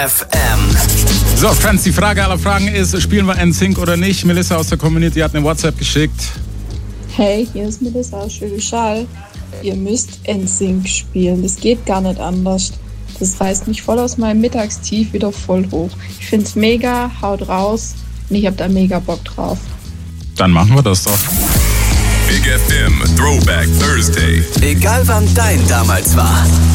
FM. So, Friends, die Frage aller Fragen ist, spielen wir NSYNC oder nicht? Melissa aus der Community hat eine WhatsApp geschickt. Hey, hier ist Melissa aus Schwäbisch-Hall. Ihr müsst NSYNC spielen, das geht gar nicht anders. Das reißt mich voll aus meinem Mittagstief wieder voll hoch. Ich find's mega, haut raus und ich hab da mega Bock drauf. Dann machen wir das doch. Big FM Throwback Thursday. Egal wann dein damals war.